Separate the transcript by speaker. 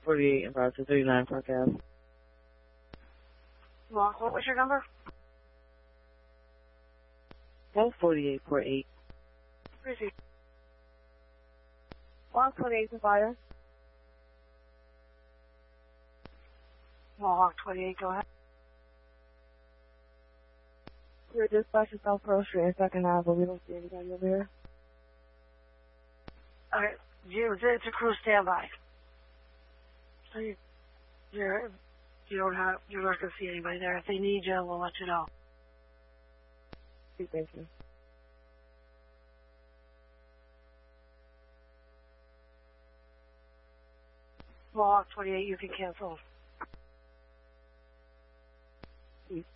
Speaker 1: 48 and 5239 forecast.
Speaker 2: Mohawk, what was your number?
Speaker 1: 4848.
Speaker 2: Receive.
Speaker 3: Mohawk 28 to fire.
Speaker 2: Mohawk 28, go ahead.
Speaker 3: Your dispatch is South Pearl Street in second half, but we don't see anybody over here.
Speaker 2: Alright, it's a crew standby. So you're not gonna see anybody there. If they need you, we'll let you know.
Speaker 3: Thank you.
Speaker 2: Mohawk 28, you can cancel.
Speaker 3: Peace.